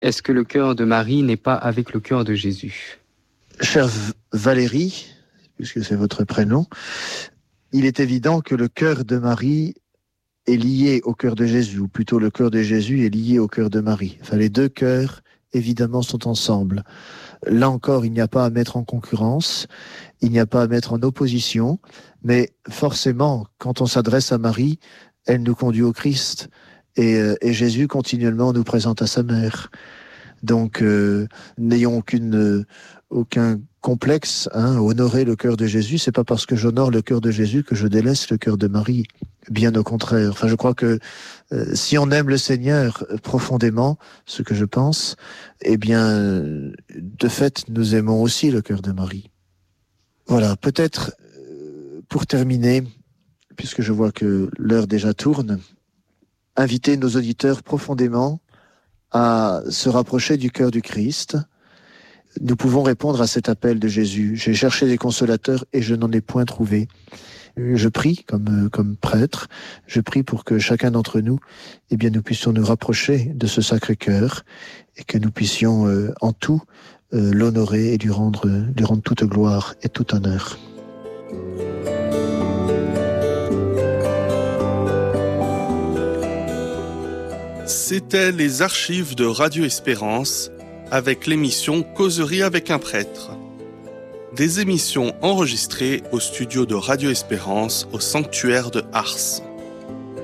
Est-ce que le cœur de Marie n'est pas avec le cœur de Jésus? Chère Valérie, puisque c'est votre prénom, il est évident que le cœur de Marie est lié au cœur de Jésus, ou plutôt le cœur de Jésus est lié au cœur de Marie. Enfin, les deux cœurs, évidemment, sont ensemble. Là encore, il n'y a pas à mettre en concurrence, il n'y a pas à mettre en opposition, mais forcément, quand on s'adresse à Marie, elle nous conduit au Christ, et Jésus continuellement nous présente à sa mère. Donc, n'ayons aucun complexe, honorer le cœur de Jésus, c'est pas parce que j'honore le cœur de Jésus que je délaisse le cœur de Marie. Bien au contraire. Enfin, je crois que si on aime le Seigneur profondément, ce que je pense, eh bien, de fait, nous aimons aussi le cœur de Marie. Voilà, peut-être pour terminer, puisque je vois que l'heure déjà tourne, inviter nos auditeurs profondément à se rapprocher du cœur du Christ. Nous pouvons répondre à cet appel de Jésus. J'ai cherché des consolateurs et je n'en ai point trouvé. Je prie comme prêtre, je prie pour que chacun d'entre nous, eh bien, nous puissions nous rapprocher de ce Sacré-Cœur et que nous puissions en tout l'honorer et lui rendre toute gloire et tout honneur. C'était les archives de Radio Espérance avec l'émission Causerie avec un prêtre. Des émissions enregistrées au studio de Radio Espérance au sanctuaire de Ars.